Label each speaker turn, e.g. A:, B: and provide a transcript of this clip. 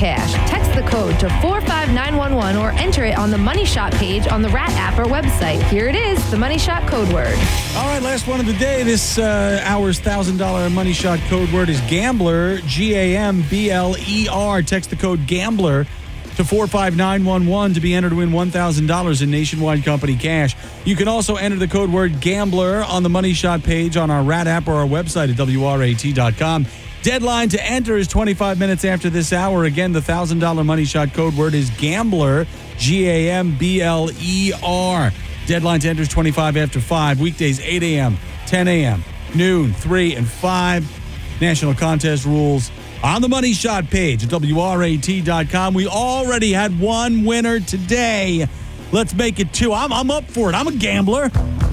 A: cash. Text the code to 45911 or enter it on the Money Shot page on the Rat app or website. Here it is, the Money Shot code word.
B: All right, last one of the day. This hour's $1,000 Money Shot code word is GAMBLER, GAMBLER. Text the code GAMBLER to 45911 to be entered to win $1,000 in Nationwide Company cash. You can also enter the code word GAMBLER on the Money Shot page on our Rat app or our website at WRAT.com. Deadline to enter is 25 minutes after this hour. Again, the $1,000 Money Shot code word is GAMBLER, GAMBLER. Deadline to enter is 25 after 5. Weekdays, 8 a.m., 10 a.m., noon, 3, and 5. National contest rules on the Money Shot page at WRAT.com. We already had one winner today. Let's make it 2. I'm up for it. I'm a gambler.